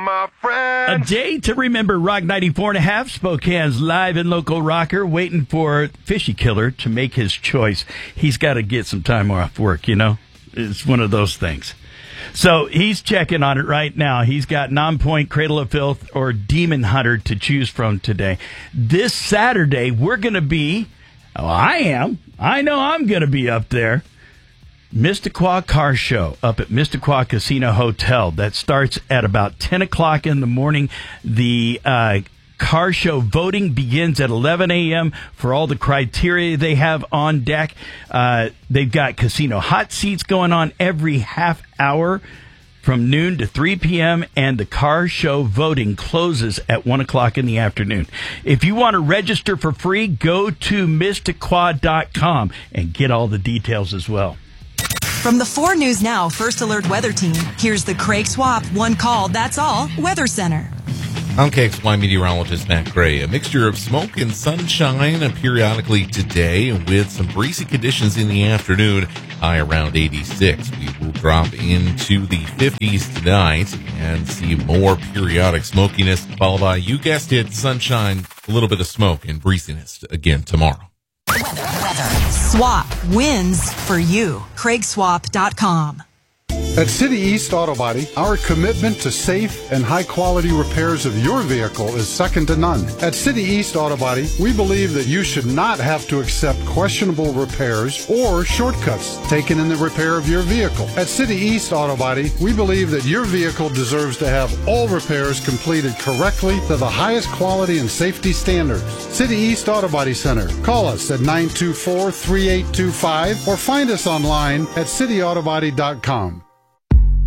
my friend. A day to remember. Rock 94.5, Spokane's live and local rocker, waiting for Fishy Killer to make his choice. He's got to get some time off work, you know? It's one of those things. So he's checking on it right now. He's got Nonpoint, Cradle of Filth, or Demon Hunter to choose from today. This Saturday, we're going to be, I know I'm going to be up there. Missisquoi Car Show up at Missisquoi Casino Hotel. That starts at about 10 o'clock in the morning. The car show voting begins at 11 a.m. for all the criteria they have on deck. They've got casino hot seats going on every half hour from noon to 3 p.m., and the car show voting closes at 1 o'clock in the afternoon. If you want to register for free, go to Missisquoi.com and get all the details as well. From the 4 News Now First Alert Weather Team, here's the Craig Swap One Call, That's All Weather Center. I'm KXY meteorologist Matt Gray. A mixture of smoke and sunshine periodically today with some breezy conditions in the afternoon, high around 86. We will drop into the 50s tonight and see more periodic smokiness, followed by, you guessed it, sunshine, a little bit of smoke and breeziness again tomorrow. Weather. Swap wins for you. CraigSwap.com. At City East Auto Body, our commitment to safe and high-quality repairs of your vehicle is second to none. At City East Auto Body, we believe that you should not have to accept questionable repairs or shortcuts taken in the repair of your vehicle. At City East Auto Body, we believe that your vehicle deserves to have all repairs completed correctly to the highest quality and safety standards. City East Auto Body Center. Call us at 924-3825 or find us online at cityautobody.com.